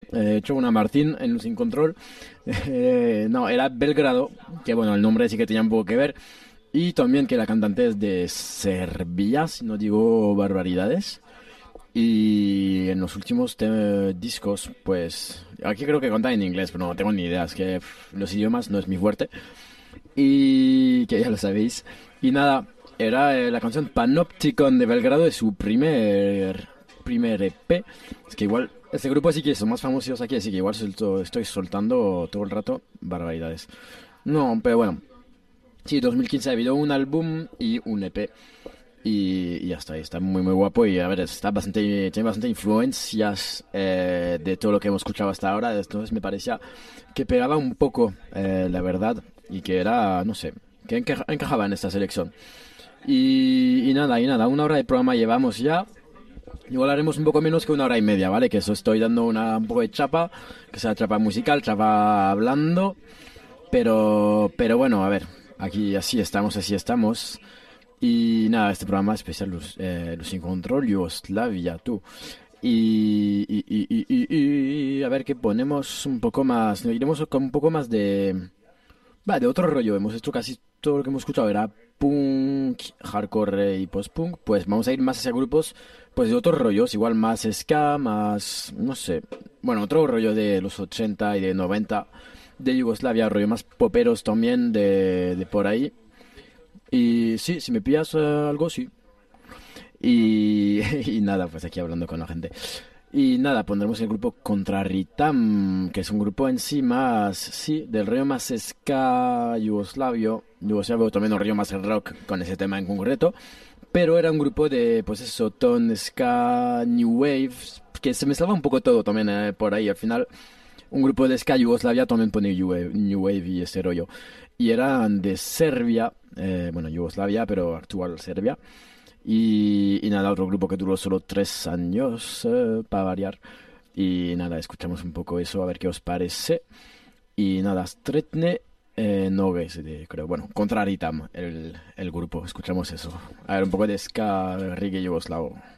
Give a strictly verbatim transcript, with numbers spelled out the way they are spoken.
He hecho una Martín en Sin Control. Eh, no, era Belgrado, que bueno, el nombre sí que tenía un poco que ver. Y también que la cantante es de Serbia, si no digo barbaridades. Y en los últimos te- discos, pues aquí creo que cantan en inglés, pero no tengo ni idea, es que pff, los idiomas no es mi fuerte. Y que ya lo sabéis. Y nada, era eh, la canción Panopticon de Belgrado de su primer, primer E P. Es que igual, este grupo sí que son más famosos aquí, así que igual suelto- estoy soltando todo el rato barbaridades. No, pero bueno, sí, dos mil quince ha habido un álbum y un E P. Y, y ya está, y está muy muy guapo y a ver, está bastante, tiene bastante influencias eh, de todo lo que hemos escuchado hasta ahora, entonces me parecía que pegaba un poco, eh, la verdad, y que era, no sé, que encaja- encajaba en esta selección. Y, y nada, y nada, una hora de programa llevamos ya, igual haremos un poco menos que una hora y media, ¿vale? Que eso estoy dando una, un poco de chapa, que sea chapa musical, chapa hablando, pero, pero bueno, a ver, aquí así estamos, así estamos. Y nada, este programa especial los, eh, los encontró Yugoslavia, tú. Y, y, y, y, y- y a ver qué ponemos un poco más. Iremos con un poco más de. Va, de otro rollo. Hemos hecho casi todo lo que hemos escuchado. Era punk, hardcore y post-punk. Pues vamos a ir más hacia grupos pues de otros rollos. Igual más ska, más. No sé. Bueno, otro rollo de los ochenta y de noventa de Yugoslavia. Rollo más poperos también de, de por ahí. Y sí, si me pillas eh, algo, sí. Y, y nada, pues aquí hablando con la gente. Y nada, pondremos el grupo Contraritam, que es un grupo en sí más, sí, del río más ska yugoslavio. Yugoslavio también un río más rock con ese tema en concreto. Pero era un grupo de, pues eso, ton, ska, new wave, que se mezclaba un poco todo también eh, por ahí. Al final, un grupo de ska Yugoslavia también pone new wave, new wave y ese rollo. Y eran de Serbia, eh, bueno, Yugoslavia, pero actual Serbia. Y, y nada, otro grupo que duró solo tres años, eh, para variar. Y nada, escuchamos un poco eso, a ver qué os parece. Y nada, Stretne eh, Nogues, de, creo. Bueno, Contraritam, el, el grupo. Escuchamos eso. A ver, un poco de ska, reggae yugoslavo.